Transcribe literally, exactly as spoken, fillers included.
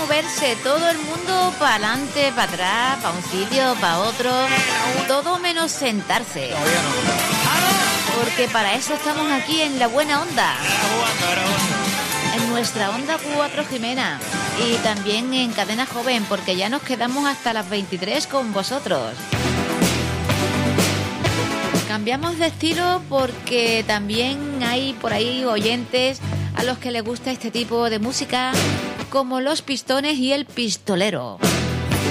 moverse, todo el mundo para adelante, para atrás, para un sitio, para otro, todo menos sentarse. Porque para eso estamos aquí en La Buena Onda, en nuestra Onda cuatro Jimena, y también en Cadena Joven, porque ya nos quedamos hasta las veintitrés con vosotros. Cambiamos de estilo porque también hay por ahí oyentes a los que les gusta este tipo de música, como Los Pistones y El Pistolero.